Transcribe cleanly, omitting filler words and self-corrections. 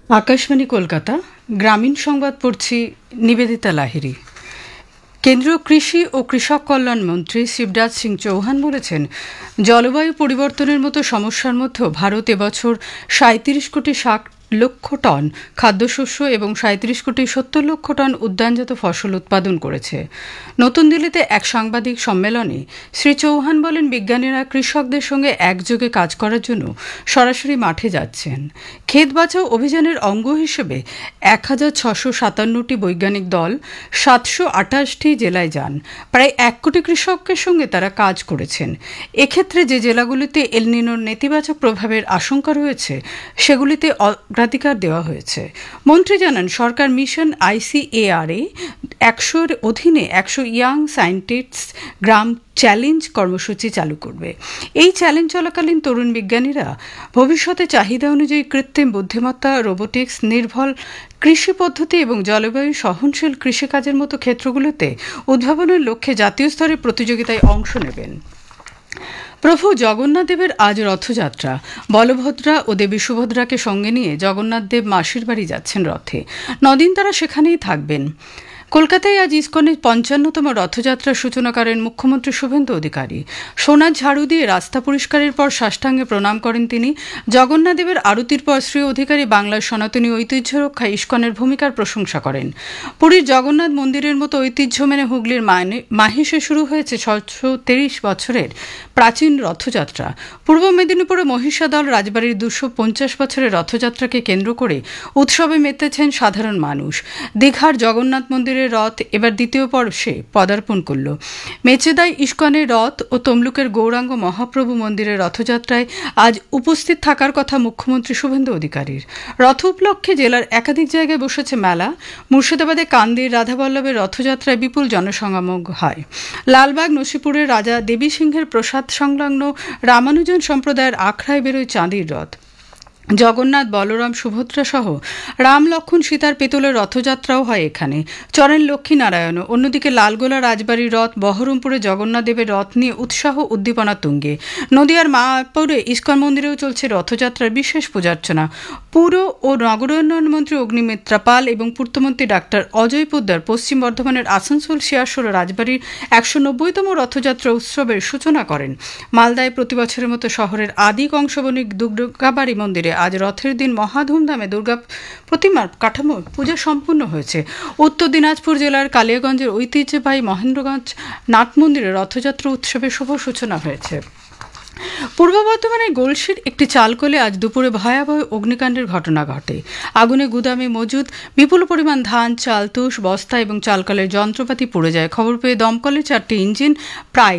আকাশবাণী কলকাতা গ্রামীণ সংবাদ পড়ছি নিবেদিতা লাহিড়ী। কেন্দ্রীয় কৃষি ও কৃষক কল্যাণ মন্ত্রী শিবরাজ সিং চৌহান বলেছেন, জলবায়ু পরিবর্তনের মতো সমস্যার মধ্যেও ভারত এবছর ৩৭ কোটি ৬০ লক্ষ টন খাদ্যশস্য এবং ৩৭ কোটি ৭০ লক্ষ টন উদ্যানজাত ফসল উৎপাদন করেছে। নতুন দিল্লিতে এক সাংবাদিক সম্মেলনে শ্রী চৌহান বলেন, বিজ্ঞানীরা কৃষকদের সঙ্গে একযোগে কাজ করার জন্য সরাসরি মাঠে যাচ্ছেন। ক্ষেত বাঁচাও অভিযানের অঙ্গ হিসেবে ১,৬৫৭টি বৈজ্ঞানিক দল ৭২৮টি জেলায় যান। প্রায় ১ কোটি কৃষকের সঙ্গে তারা কাজ করেছেন। এক্ষেত্রে যে জেলাগুলিতে এল নিনোর নেতিবাচক প্রভাবের আশঙ্কা রয়েছে সেগুলিতে অগ্রাধিকার দেওয়া হয়েছে। মন্ত্রী জানান, সরকার মিশন ICAR-এ ১০০-র অধীনে ১০০ ইয়াং সায়েন্টিস্ট গ্রাম চ্যালেঞ্জ কর্মসূচি চালু করবে। এই চ্যালেঞ্জ চলাকালীন তরুণ বিজ্ঞানীরা ভবিষ্যতে চাহিদা অনুযায়ী কৃত্রিম বুদ্ধিমত্তা, রোবোটিক্স, নির্ভর কৃষি পদ্ধতি এবং জলবায়ু সহনশীল কৃষিকাজের মতো ক্ষেত্রগুলোতে উদ্ভাবনের লক্ষ্যে জাতীয় স্তরে প্রতিযোগিতায় অংশ নেবেন। প্রভু জগন্নাথ দেবের আজ রথযাত্রা। বলভদ্রা ও দেবী সুভদ্রাকে সঙ্গে নিয়ে জগন্নাথ দেব মাসির বাড়ি যাচ্ছেন রথে। ৯ দিন তারা সেখানেই থাকবেন। কলকাতায় আজ ইসকনের ৫৫তম রথযাত্রার সূচনা করেন মুখ্যমন্ত্রী শুভেন্দু অধিকারী। সোনার ঝাড়ু দিয়ে রাস্তা পরিষ্কারের পর সাষ্টাঙ্গে প্রণাম করেন তিনি। জগন্নাথ দেবের আরতির পর শ্রী অধিকারী বাংলার সনাতনী ঐতিহ্য রক্ষায় ইসকনের ভূমিকার প্রশংসা করেন। পুরীর জগন্নাথ মন্দিরের মতো ঐতিহ্য মেনে হুগলির মাহেশে শুরু হয়েছে ৬৩০ বছরের প্রাচীন রথযাত্রা। পূর্ব মেদিনীপুরে মহিষাদল রাজবাড়ির ২৫০ বছরের রথযাত্রাকে কেন্দ্র করে উৎসবে মেতেছেন সাধারণ মানুষ। দীঘার জগন্নাথ মন্দিরের রথ এবার দ্বিতীয় বর্ষে পদার্পণ করল। মেচেদায় ইসকনের রথ ও তমলুকের গৌরাঙ্গ মহাপ্রভু মন্দিরের রথযাত্রায় আজ উপস্থিত থাকার কথা মুখ্যমন্ত্রী শুভেন্দু অধিকারীর। রথ উপলক্ষে জেলার একাধিক জায়গায় বসেছে মেলা। মুর্শিদাবাদে কান্দির রাধাবল্লভের রথযাত্রায় বিপুল জনসমাগম হয়। লালবাগ নসিপুরের রাজা দেবী সিংহের প্রসাদ সংলগ্ন রামানুজন সম্প্রদায়ের আখড়ায় বেরোয় চাঁদির রথ। জগন্নাথ, বলরাম, সুভদ্রা সহ রাম, লক্ষ্মণ, সীতার পেতলের রথযাত্রাও হয় এখানে। চরেন লক্ষ্মীনারায়ণও। অন্যদিকে লালগোলা রাজবাড়ির রথ, বহরমপুরে জগন্নাথ দেবের রথ নিয়ে উৎসাহ উদ্দীপনা তুঙ্গে। নদিয়ার মায়াপুরে ইস্কন মন্দিরেও চলছে রথযাত্রার বিশেষ পূজার্চনা। পুর ও নগরোন্নয়ন মন্ত্রী অগ্নিমিত্রা পাল এবং পূর্তমন্ত্রী ডাক্তার অজয় পোদ্দার পশ্চিম বর্ধমানের আসানসোল শিয়ারশোল রাজবাড়ির ১৯০তম রথযাত্রা উৎসবের সূচনা করেন। মালদায় প্রতিবছরের মতো শহরের আদি কংসবণী দুর্গাবাড়ি মন্দিরে আজ রথের দিন মহা ধুমধামে দুর্গা প্রতিমার কাঠামো পূজা সম্পূর্ণ হয়েছে। উত্তর দিনাজপুর জেলার কালিয়াগঞ্জের ঐতিহ্যবাহী মহেন্দ্রগঞ্জ নাট মন্দিরে রথযাত্রা উৎসবের শুভ সূচনা হয়েছে। পূর্ব বর্ধমানের গলসির একটি চালকলে আজ দুপুরে ভয়াবহ অগ্নিকাণ্ডের ঘটনা ঘটে। আগুনে গুদামে মজুদ বিপুল পরিমাণ ধান, চাল, তুষ, বস্তা এবং চালকলের যন্ত্রপাতি পুড়ে যায়। খবর পেয়ে দমকলের 4টি ইঞ্জিন প্রায়